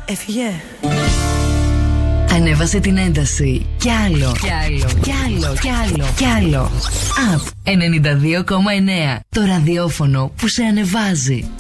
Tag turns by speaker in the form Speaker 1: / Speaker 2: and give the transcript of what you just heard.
Speaker 1: Έφυγε.
Speaker 2: Ανέβασε την ένταση. Κι άλλο. Κι άλλο. Κι άλλο. Κι άλλο. Κι άλλο. Up 92,9. Το ραδιόφωνο που σε ανεβάζει.